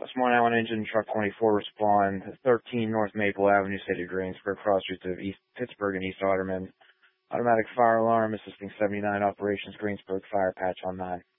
Westmont Allen Engine, Truck 24, respond. 13 North Maple Avenue, City of Greensburg, cross streets of East Pittsburgh and East Otterman. Automatic fire alarm, assisting 79 operations, Greensburg, fire patch on 9.